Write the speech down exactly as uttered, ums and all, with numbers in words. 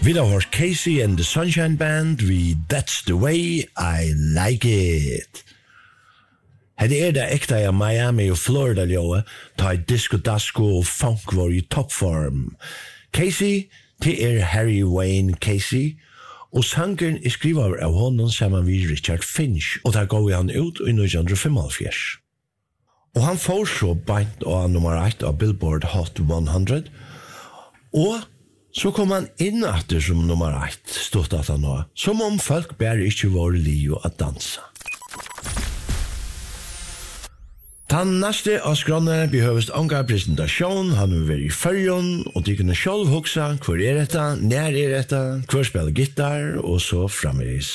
Vi har hørt Casey and the Sunshine Band, vi That's the Way I Like It. Hette er det ekta av Miami og Florida ljóa, ta i disco dasko og funk var i toppform. Casey, til er Harry Wayne Casey, og sangeren er skrivet av honom sammen med Richard Finch, og der går han ut i nitton fifty-five. Og han får så beint av nummer ett av Billboard Hot hundred, og så kom han inn etter som nummer ett, stått at han var, som om folk bare ikke var liv å dansa. Den neste av skrånene behøves ånga presentasjon, han vil være i førjon, og de kunne selv hoksa hvor er dette, nær er dette, hvor spiller gitar, og så fremvis.